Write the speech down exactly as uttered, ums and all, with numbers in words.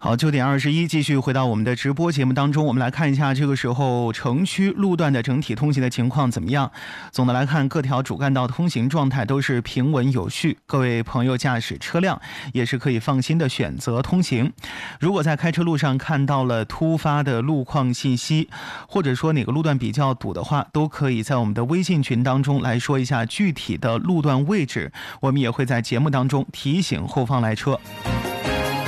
好，九点二十一，继续回到我们的直播节目当中，我们来看一下这个时候城区路段的整体通行的情况怎么样。总的来看，各条主干道通行状态都是平稳有序，各位朋友驾驶车辆也是可以放心的选择通行。如果在开车路上看到了突发的路况信息，或者说哪个路段比较堵的话，都可以在我们的微信群当中来说一下具体的路段位置，我们也会在节目当中提醒后方来车。